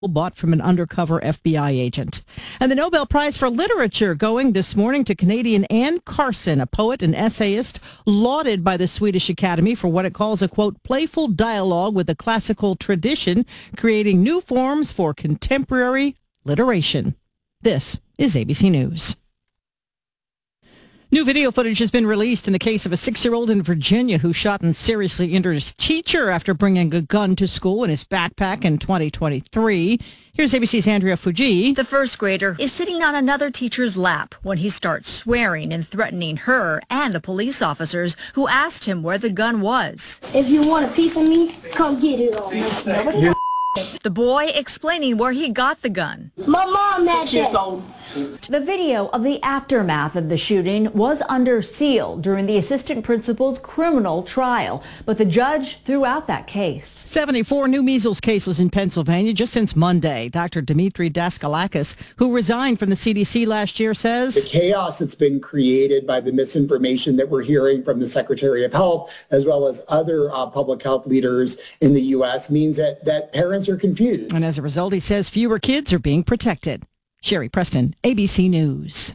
bought from an undercover FBI agent. And the Nobel Prize for Literature going this morning to Canadian Anne Carson, a poet and essayist lauded by the Swedish Academy for what it calls a, quote, playful dialogue with the classical tradition, creating new forms for contemporary literation. This is ABC News. New video footage has been released in the case of a 6-year-old in Virginia who shot and seriously injured his teacher after bringing a gun to school in his backpack in 2023. Here's ABC's Andrea Fuji. The first grader is sitting on another teacher's lap when he starts swearing and threatening her and the police officers who asked him where the gun was. If you want a piece of me, come get it all. The boy explaining where he got the gun. My mom had that. The video of the aftermath of the shooting was under seal during the assistant principal's criminal trial, but the judge threw out that case. 74 new measles cases in Pennsylvania just since Monday. Dr. Dimitri Daskalakis, who resigned from the CDC last year, says the chaos that's been created by the misinformation that we're hearing from the Secretary of Health, as well as other public health leaders in the U.S., means that parents are confused. And as a result, he says fewer kids are being protected. Sherry Preston, ABC News.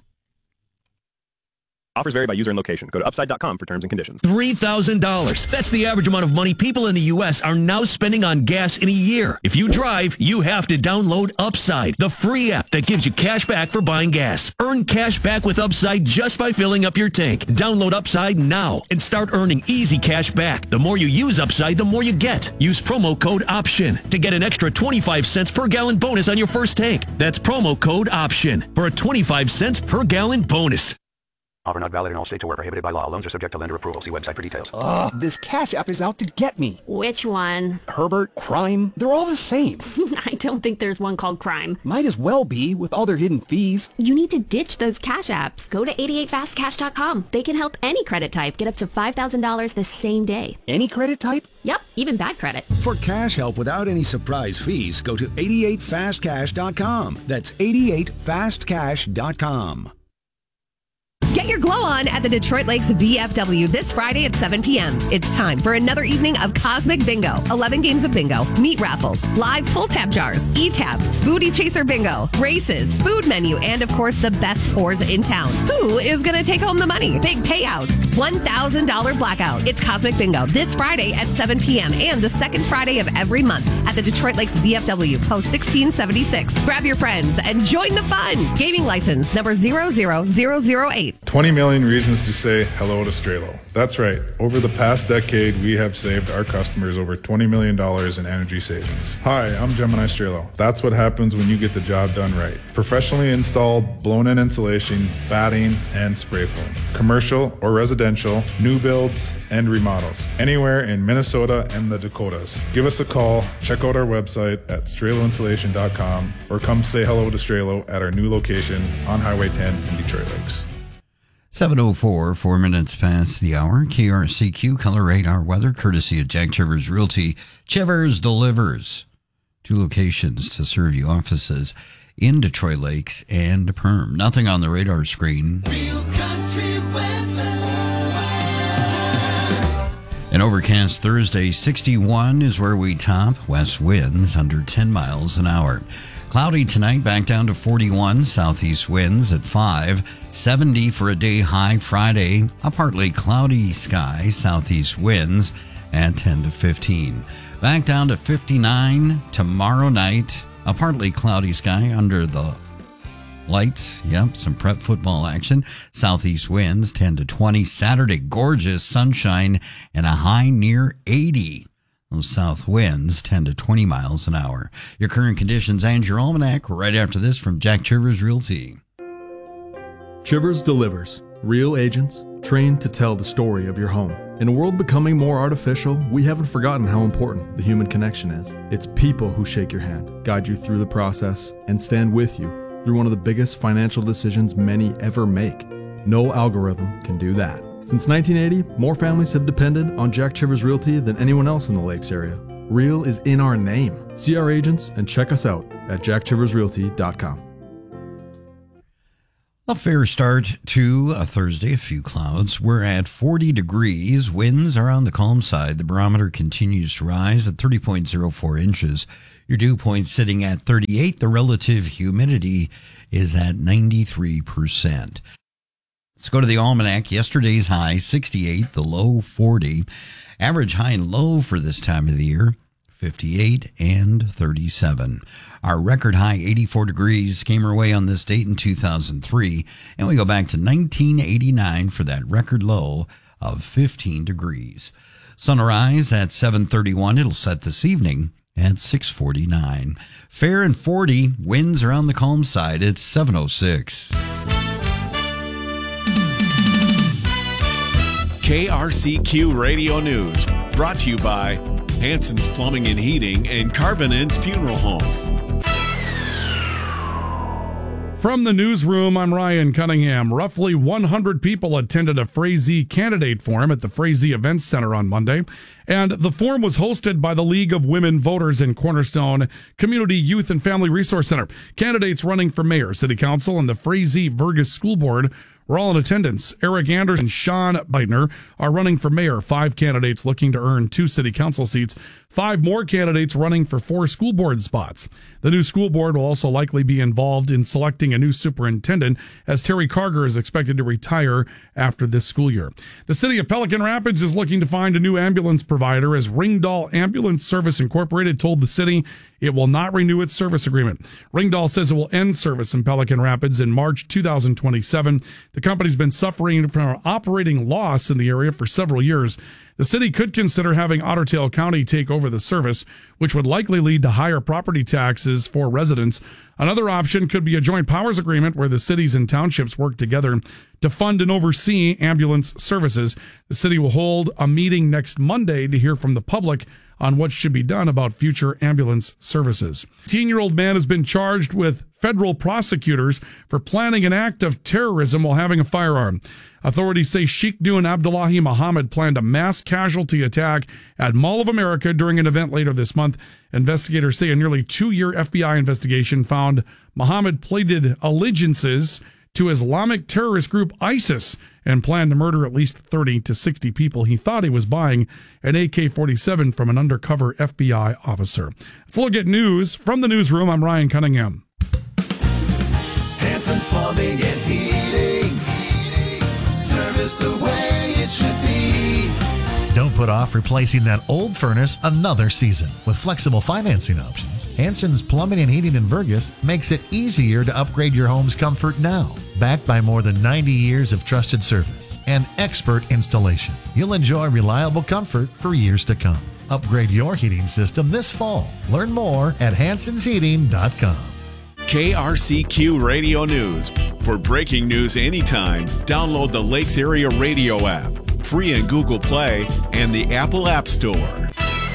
Offers vary by user and location. Go to upside.com for terms and conditions. $3,000. That's the average amount of money people in the U.S. are now spending on gas in a year. If you drive, you have to download Upside, the free app that gives you cash back for buying gas. Earn cash back with Upside just by filling up your tank. Download Upside now and start earning easy cash back. The more you use Upside, the more you get. Use promo code OPTION to get an extra 25 cents per gallon bonus on your first tank. That's promo code OPTION for a 25 cents per gallon bonus. Offer not valid in all states or where prohibited by law. Loans are subject to lender approval. See website for details. Ugh, this Cash App is out to get me. Which one? Herbert, Crime, they're all the same. I don't think there's one called Crime. Might as well be with all their hidden fees. You need to ditch those Cash Apps. Go to 88fastcash.com. They can help any credit type get up to $5,000 the same day. Any credit type? Yep, even bad credit. For cash help without any surprise fees, go to 88fastcash.com. That's 88fastcash.com. Get your glow on at the Detroit Lakes VFW this Friday at 7 p.m. It's time for another evening of Cosmic Bingo. 11 games of bingo, meat raffles, live full tab jars, e-tabs, booty chaser bingo, races, food menu, and of course the best pours in town. Who is going to take home the money? Big payouts. $1,000 blackout. It's Cosmic Bingo this Friday at 7 p.m. and the second Friday of every month at the Detroit Lakes VFW, post 1676. Grab your friends and join the fun. Gaming license number 00008. 20 million reasons to say hello to Strelo. That's right. Over the past decade, we have saved our customers over $20 million in energy savings. Hi, I'm Gemini Strelo. That's what happens when you get the job done right. Professionally installed, blown-in insulation, batting, and spray foam. Commercial or residential, new builds, and remodels. Anywhere in Minnesota and the Dakotas. Give us a call, check out our website at StreloInsulation.com, or come say hello to Strelo at our new location on Highway 10 in Detroit Lakes. 7:04, 4 minutes past the hour. KRCQ Color Radar Weather, courtesy of Jack Chivers Realty. Chivers delivers. 2 locations to serve you, offices in Detroit Lakes and Perm. Nothing on the radar screen. Real country weather. An overcast Thursday, 61 is where we top. West winds under 10 miles an hour. Cloudy tonight, back down to 41. Southeast winds at 5. 70 for a day high Friday. A partly cloudy sky. Southeast winds at 10 to 15. Back down to 59 tomorrow night. A partly cloudy sky under the lights. Yep, some prep football action. Southeast winds 10 to 20. Saturday, gorgeous sunshine and a high near 80. Those south winds 10 to 20 miles an hour. Your current conditions and your almanac right after this from Jack Chivers Realty. Chivers delivers. Real agents trained to tell the story of your home. In a world becoming more artificial, we haven't forgotten how important the human connection is. It's people who shake your hand, guide you through the process, and stand with you through one of the biggest financial decisions many ever make. No algorithm can do that. Since 1980, more families have depended on Jack Chivers Realty than anyone else in the Lakes area. Real is in our name. See our agents and check us out at jackchiversrealty.com. A fair start to a Thursday, a few clouds. We're at 40 degrees. Winds are on the calm side. The barometer continues to rise at 30.04 inches. Your dew point sitting at 38. The relative humidity is at 93%. Let's go to the almanac. Yesterday's high, 68, the low, 40. Average high and low for this time of the year, 58 and 37. Our record high, 84 degrees, came our way on this date in 2003. And we go back to 1989 for that record low of 15 degrees. Sunrise at 7:31. It'll set this evening at 6:49. Fair and 40. Winds are on the calm side. It's 7:06. KRCQ Radio News, brought to you by Hanson's Plumbing and Heating and Carvin Inn's Funeral Home. From the newsroom, I'm Ryan Cunningham. Roughly 100 people attended a Frazee candidate forum at the Frazee Events Center on Monday, and the forum was hosted by the League of Women Voters in Cornerstone Community Youth and Family Resource Center. Candidates running for mayor, city council, and the Frazee-Vergas School Board were all in attendance. Eric Anders and Sean Beitner are running for mayor. 5 candidates looking to earn 2 city council seats. 5 more candidates running for 4 school board spots. The new school board will also likely be involved in selecting a new superintendent, as Terry Carger is expected to retire after this school year. The city of Pelican Rapids is looking to find a new ambulance provider, as Ringdahl Ambulance Service Incorporated told the city it will not renew its service agreement. Ringdahl says it will end service in Pelican Rapids in March 2027. The company's been suffering from an operating loss in the area for several years. The city could consider having Otter Tail County take over the service, which would likely lead to higher property taxes for residents. Another option could be a joint powers agreement where the cities and townships work together to fund and oversee ambulance services. The city will hold a meeting next Monday to hear from the public on what should be done about future ambulance services. A 18-year-old man has been charged with federal prosecutors for planning an act of terrorism while having a firearm. Authorities say Sheikhdun Abdullahi Muhammad planned a mass casualty attack at Mall of America during an event later this month. Investigators say a nearly 2-year FBI investigation found Muhammad pleaded allegiances to Islamic terrorist group ISIS and planned to murder at least 30 to 60 people. He thought he was buying an AK-47 from an undercover FBI officer. Let's look at news. From the newsroom, I'm Ryan Cunningham. Hanson's Plumbing and Heating. Service the way it should be. Don't put off replacing that old furnace another season. With flexible financing options, Hanson's Plumbing and Heating in Vergas makes it easier to upgrade your home's comfort now. Backed by more than 90 years of trusted service and expert installation, you'll enjoy reliable comfort for years to come. Upgrade your heating system this fall. Learn more at hansonsheating.com. KRCQ Radio News. For breaking news anytime, download the Lakes Area Radio app, free in Google Play and the Apple App Store.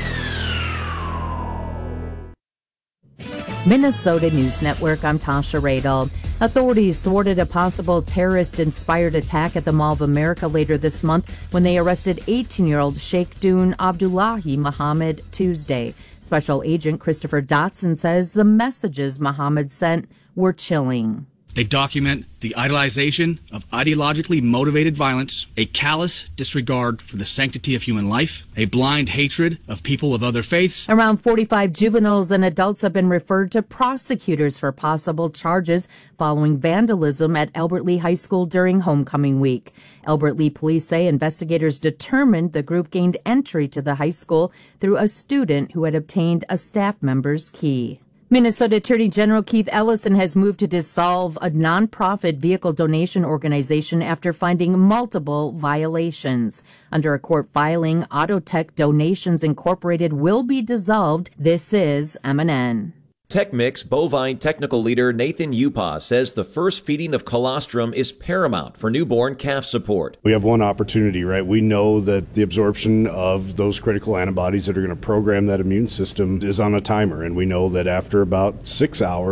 Minnesota News Network, I'm Tasha Radel. Authorities thwarted a possible terrorist-inspired attack at the Mall of America later this month when they arrested 18-year-old Sheikhdun Abdullahi Muhammad Tuesday. Special Agent Christopher Dotson says the messages Muhammad sent were chilling. They document the idolization of ideologically motivated violence, a callous disregard for the sanctity of human life, a blind hatred of people of other faiths. Around 45 juveniles and adults have been referred to prosecutors for possible charges following vandalism at Albert Lea High School during homecoming week. Albert Lea police say investigators determined the group gained entry to the high school through a student who had obtained a staff member's key. Minnesota Attorney General Keith Ellison has moved to dissolve a nonprofit vehicle donation organization after finding multiple violations. Under a court filing, Autotech Donations Incorporated will be dissolved. This is MNN. TechMix bovine technical leader Nathan Upas says the first feeding of colostrum is paramount for newborn calf support. We have one opportunity, right? We know that the absorption of those critical antibodies that are going to program that immune system is on a timer, and we know that after about 6 hours,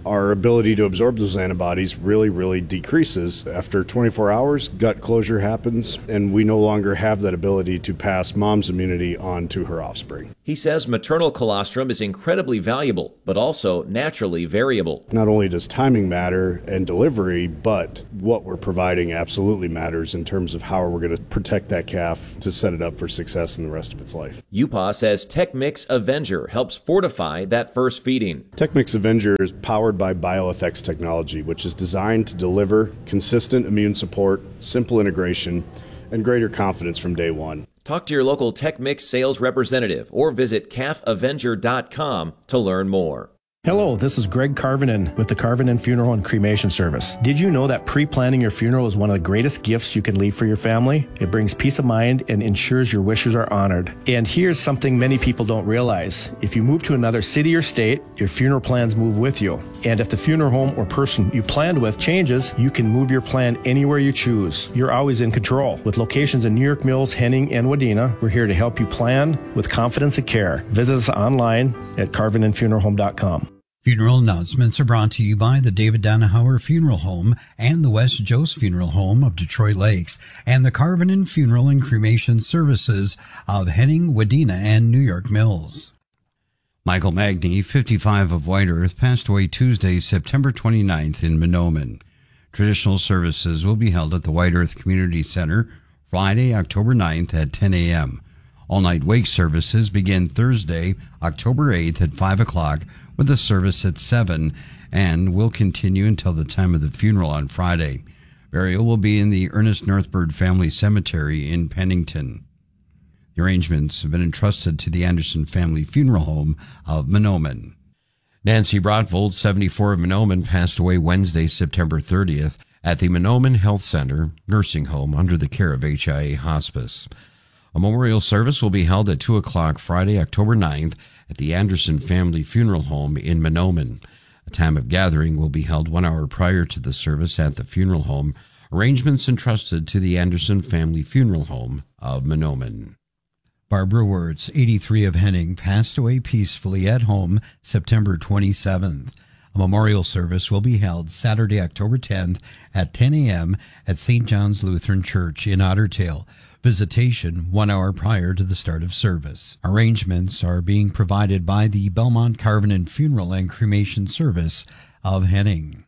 our ability to absorb those antibodies really decreases. After 24 hours, gut closure happens, and we no longer have that ability to pass mom's immunity on to her offspring. He says maternal colostrum is incredibly valuable, but also naturally variable. Not only does timing matter and delivery, but what we're providing absolutely matters in terms of how we're going to protect that calf to set it up for success in the rest of its life. UPA says TechMix Avenger helps fortify that first feeding. TechMix Avenger is powered by BioFX technology, which is designed to deliver consistent immune support, simple integration, and greater confidence from day one. Talk to your local TechMix sales representative or visit calfavenger.com to learn more. Hello, this is Greg Carvinen with the Carvinen Funeral and Cremation Service. Did you know that pre-planning your funeral is one of the greatest gifts you can leave for your family? It brings peace of mind and ensures your wishes are honored. And here's something many people don't realize. If you move to another city or state, your funeral plans move with you. And if the funeral home or person you planned with changes, you can move your plan anywhere you choose. You're always in control. With locations in New York Mills, Henning, and Wadena, we're here to help you plan with confidence and care. Visit us online at carvinenfuneralhome.com. Funeral announcements are brought to you by the David Danahauer Funeral Home and the West Joe's Funeral Home of Detroit Lakes and the Carvinen Funeral and Cremation Services of Henning, Wadena, and New York Mills. Michael Magny, 55 of White Earth, passed away Tuesday, September 29th in Mahnomen. Traditional services will be held at the White Earth Community Center Friday, October 9th at 10 a.m. All-night wake services begin Thursday, October 8th at 5 o'clock with a service at 7 and will continue until the time of the funeral on Friday. Burial will be in the Ernest Northbird Family Cemetery in Pennington. The arrangements have been entrusted to the Anderson Family Funeral Home of Mahnomen. Nancy Brotvold, 74 of Mahnomen, passed away Wednesday, September 30th at the Mahnomen Health Center Nursing Home under the care of HIA Hospice. A memorial service will be held at 2 o'clock Friday, October 9th at the Anderson Family Funeral Home in Mahnomen. A time of gathering will be held 1 hour prior to the service at the funeral home. Arrangements entrusted to the Anderson Family Funeral Home of Mahnomen. Barbara Wirtz, 83 of Henning, passed away peacefully at home September 27th. A memorial service will be held Saturday, October 10th at 10 a.m. at St. John's Lutheran Church in Otter Tail. Visitation 1 hour prior to the start of service. Arrangements are being provided by the Belmont Carvinen Funeral and Cremation Service of Henning.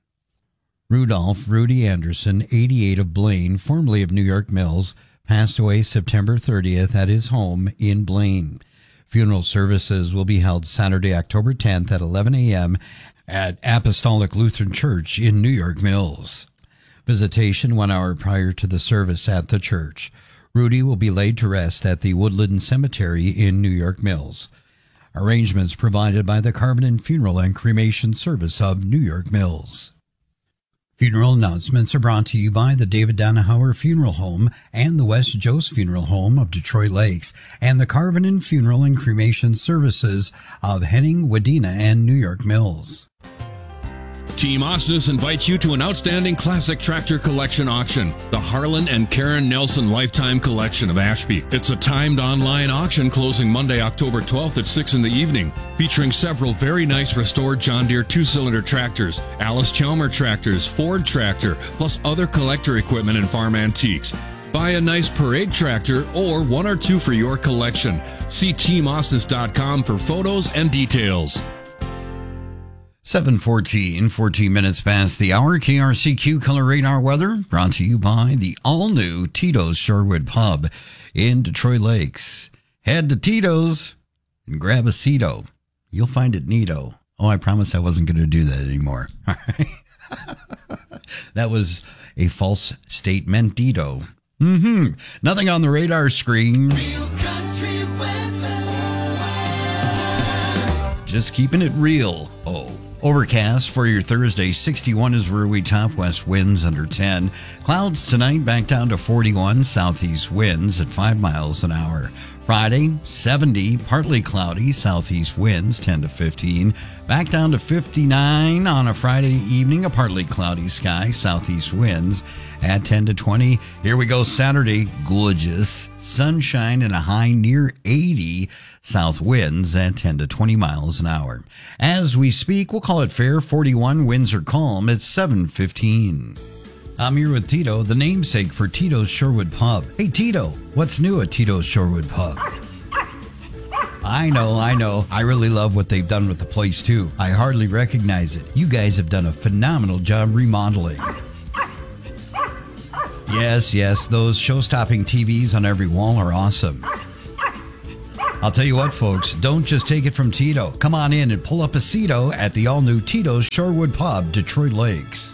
Rudolph Rudy Anderson, 88 of Blaine, formerly of New York Mills, passed away September 30th at his home in Blaine. Funeral services will be held Saturday, October 10th at 11 a.m. at Apostolic Lutheran Church in New York Mills. Visitation 1 hour prior to the service at the church. Rudy will be laid to rest at the Woodland Cemetery in New York Mills. Arrangements provided by the Carvinen Funeral and Cremation Service of New York Mills. Funeral announcements are brought to you by the David Danahauer Funeral Home and the West Joe's Funeral Home of Detroit Lakes and the Carvinen Funeral and Cremation Services of Henning, Wadena, and New York Mills. Team Osnes invites you to an outstanding classic tractor collection auction, the Harlan and Karen Nelson Lifetime Collection of Ashby. It's a timed online auction closing Monday, October 12th at 6 in the evening, featuring several very nice restored John Deere 2-cylinder tractors, Alice Chalmer tractors, Ford tractor, plus other collector equipment and farm antiques. Buy a nice parade tractor or 1 or 2 for your collection. See teamosnes.com for photos and details. 7:14, 14 minutes past the hour. KRCQ Color Radar Weather brought to you by the all-new Tito's Shorewood Pub in Detroit Lakes. Head to Tito's and grab a Cito. You'll find it neato. Oh, I promised I wasn't going to do that anymore. All right. That was a false statement, Dito. Nothing on the radar screen. Just keeping it real. Oh. Overcast for your Thursday. 61 is where we top. West winds under 10. Clouds tonight back down to 41. Southeast winds at 5 miles an hour. Friday, 70, partly cloudy, southeast winds 10 to 15. Back down to 59 on a Friday evening, a partly cloudy sky, southeast winds at 10 to 20. Here we go Saturday, gorgeous, sunshine and a high near 80, south winds at 10 to 20 miles an hour. As we speak, we'll call it fair, 41, winds are calm at 7:15. I'm here with Tito, the namesake for Tito's Shorewood Pub. Hey, Tito, what's new at Tito's Shorewood Pub? I know. I really love what they've done with the place, too. I hardly recognize it. You guys have done a phenomenal job remodeling. Yes, those show-stopping TVs on every wall are awesome. I'll tell you what, folks, don't just take it from Tito. Come on in and pull up a seato at the all-new Tito's Shorewood Pub, Detroit Lakes.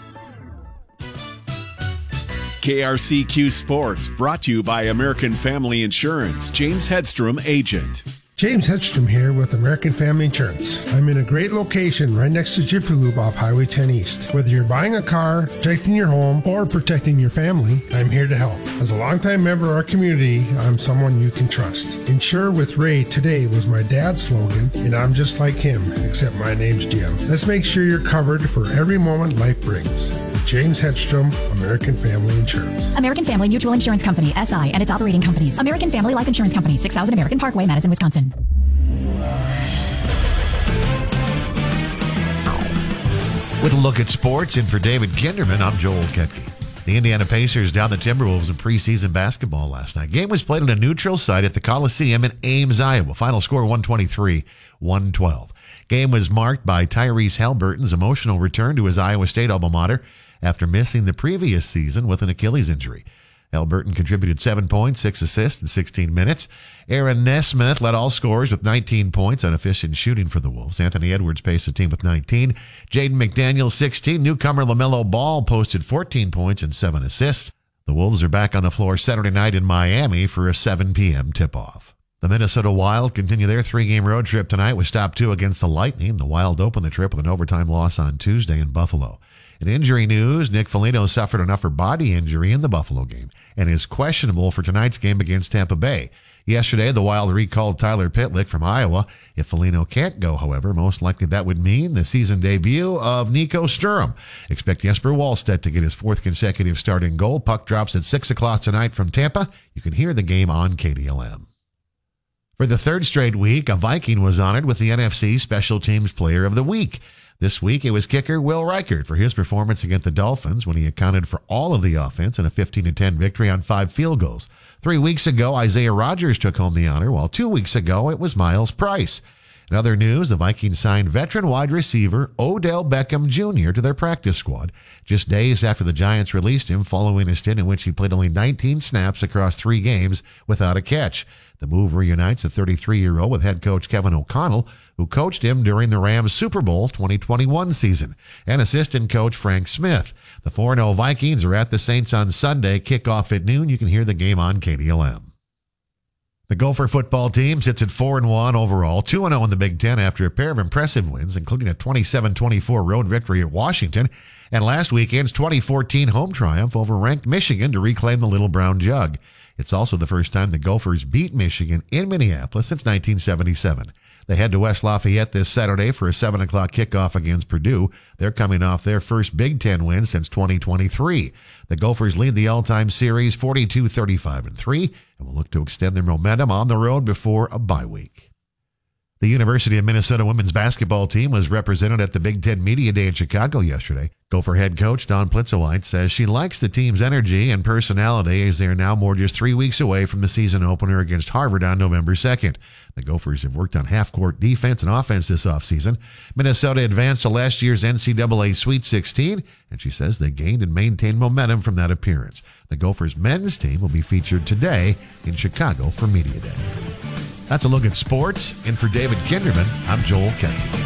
KRCQ Sports, brought to you by American Family Insurance. James Hedstrom, agent. James Hedstrom here with American Family Insurance. I'm in a great location right next to Jiffy Lube off Highway 10 East. Whether you're buying a car, protecting your home, or protecting your family, I'm here to help. As a longtime member of our community, I'm someone you can trust. Insure with Ray today was my dad's slogan, and I'm just like him, except my name's Jim. Let's make sure you're covered for every moment life brings. James Hedstrom, American Family Insurance. American Family Mutual Insurance Company, SI, and its operating companies. American Family Life Insurance Company, 6000 American Parkway, Madison, Wisconsin. With a look at sports, and for David Kinderman, I'm Joel Ketke. The Indiana Pacers downed the Timberwolves in preseason basketball last night. Game was played on a neutral site at the Coliseum in Ames, Iowa. Final score 123-112. Game was marked by Tyrese Haliburton's emotional return to his Iowa State alma mater after missing the previous season with an Achilles injury. Haliburton contributed 7 points, 6 assists in 16 minutes. Aaron Nesmith led all scorers with 19 points on efficient shooting for the Wolves. Anthony Edwards paced the team with 19. Jaden McDaniels, 16. Newcomer LaMelo Ball posted 14 points and 7 assists. The Wolves are back on the floor Saturday night in Miami for a 7 p.m. tip-off. The Minnesota Wild continue their 3-game road trip tonight with stop 2 against the Lightning. The Wild open the trip with an overtime loss on Tuesday in Buffalo. In injury news, Nick Foligno suffered an upper body injury in the Buffalo game and is questionable for tonight's game against Tampa Bay. Yesterday, the Wild recalled Tyler Pitlick from Iowa. If Foligno can't go, however, most likely that would mean the season debut of Nico Sturm. Expect Jesper Wallstedt to get his 4th consecutive starting goal. Puck drops at 6 o'clock tonight from Tampa. You can hear the game on KDLM. For the 3rd straight week, a Viking was honored with the NFC Special Teams Player of the Week. This week, it was kicker Will Reichert for his performance against the Dolphins when he accounted for all of the offense in a 15-10 victory on 5 field goals. 3 weeks ago, Isaiah Rodgers took home the honor, while 2 weeks ago, it was Miles Price. In other news, the Vikings signed veteran wide receiver Odell Beckham Jr. to their practice squad, just days after the Giants released him following a stint in which he played only 19 snaps across 3 games without a catch. The move reunites the 33-year-old with head coach Kevin O'Connell, who coached him during the Rams Super Bowl 2021 season, and assistant coach Frank Smith. The 4-0 Vikings are at the Saints on Sunday. Kickoff at noon. You can hear the game on KDLM. The Gopher football team sits at 4-1 overall, 2-0 in the Big Ten after a pair of impressive wins, including a 27-24 road victory at Washington and last weekend's 2014 home triumph over ranked Michigan to reclaim the Little Brown Jug. It's also the first time the Gophers beat Michigan in Minneapolis since 1977. They head to West Lafayette this Saturday for a 7 o'clock kickoff against Purdue. They're coming off their first Big Ten win since 2023. The Gophers lead the all-time series 42-35-3 and will look to extend their momentum on the road before a bye week. The University of Minnesota women's basketball team was represented at the Big Ten Media Day in Chicago yesterday. Gopher head coach Dawn Plitzowite says she likes the team's energy and personality as they are now more just 3 weeks away from the season opener against Harvard on November 2nd. The Gophers have worked on half-court defense and offense this offseason. Minnesota advanced to last year's NCAA Sweet 16, and she says they gained and maintained momentum from that appearance. The Gophers men's team will be featured today in Chicago for Media Day. That's a look at sports, and for David Kinderman, I'm Joel Ketke.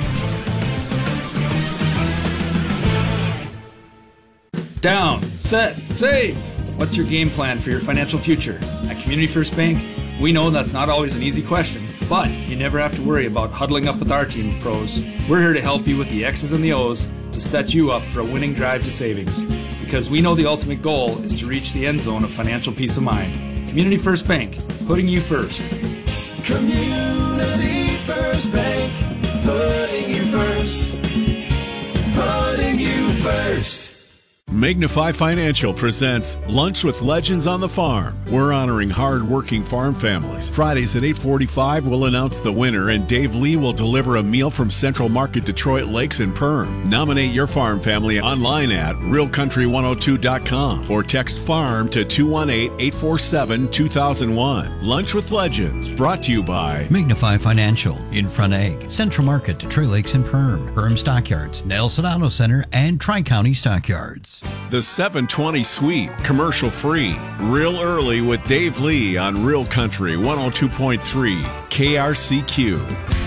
Down, set, save! What's your game plan for your financial future? At Community First Bank, we know that's not always an easy question, but you never have to worry about huddling up with our team of pros. We're here to help you with the X's and the O's to set you up for a winning drive to savings. Because we know the ultimate goal is to reach the end zone of financial peace of mind. Community First Bank, putting you first. Community First Bank, putting you first. Putting you first. Magnify Financial presents Lunch with Legends on the Farm. We're honoring hard-working farm families. Fridays at 8:45, we'll announce the winner, and Dave Lee will deliver a meal from Central Market Detroit Lakes and Perm. Nominate your farm family online at realcountry102.com or text FARM to 218-847-2001. Lunch with Legends, brought to you by Magnify Financial, Infront Egg, Central Market, Detroit Lakes and Perm Stockyards, Nelson Auto Center, and Tri-County Stockyards. The 720 Suite, commercial free. Real early with Dave Lee on Real Country 102.3 KRCQ.